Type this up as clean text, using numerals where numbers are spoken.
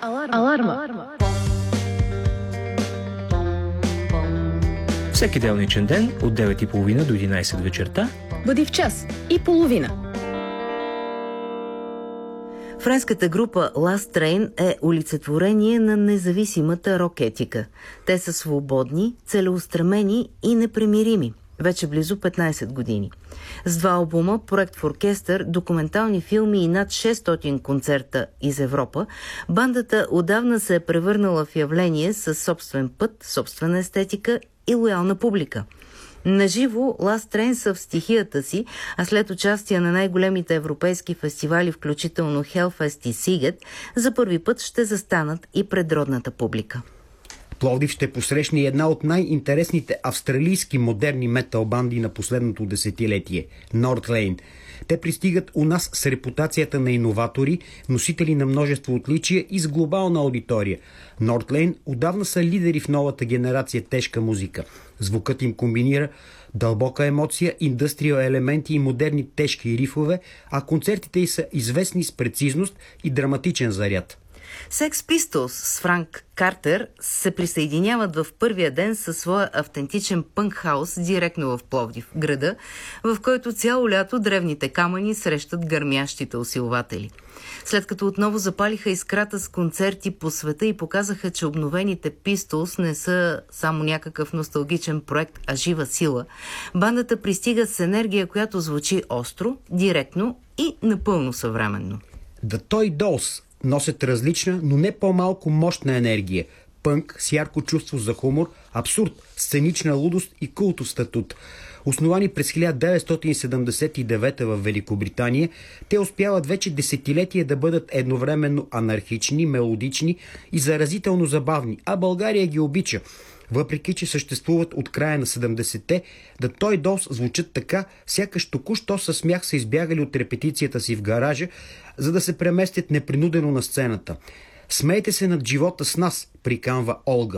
Аларма. Всеки делничен ден от 9:30 до 11 вечерта бъди в час и половина. Френската група Last Train е олицетворение на независимата рок-етика. Те са свободни, целеустремени и непримирими. Вече близо 15 години. С 2 албума, проект в оркестър, документални филми и над 600 концерта из Европа, бандата отдавна се е превърнала в явление със собствен път, собствена естетика и лоялна публика. Наживо Last Train са в стихията си, а след участие на най-големите европейски фестивали, включително Hellfest и Сигет, за първи път ще застанат и пред родната публика. Пловдив ще посрещне една от най-интересните австралийски модерни метал банди на последното десетилетие – Northlane. Те пристигат у нас с репутацията на иноватори, носители на множество отличия и с глобална аудитория. Northlane отдавна са лидери в новата генерация тежка музика. Звукът им комбинира дълбока емоция, индъстриал елементи и модерни тежки рифове, а концертите й са известни с прецизност и драматичен заряд. Sex Pistols с Франк Картер се присъединяват в първия ден със своя автентичен пънк-хаус директно в Пловдив, града, в който цяло лято древните камъни срещат гърмящите усилватели. След като отново запалиха искрата с концерти по света и показаха, че обновените Pistols не са само някакъв носталгичен проект, а жива сила, бандата пристига с енергия, която звучи остро, директно и напълно съвременно. The Toy Dolls носят различна, но не по-малко мощна енергия. Пънк с ярко чувство за хумор, абсурд, сценична лудост и култов статут. Основани през 1979 в Великобритания, те успяват вече десетилетия да бъдат едновременно анархични, мелодични и заразително забавни, а България ги обича. Въпреки че съществуват от края на 70-те, The Toy Dolls звучат така, сякаш току-що със смях са избягали от репетицията си в гаража, за да се преместят непринудено на сцената. Смейте се над живота с нас, приканва Олга.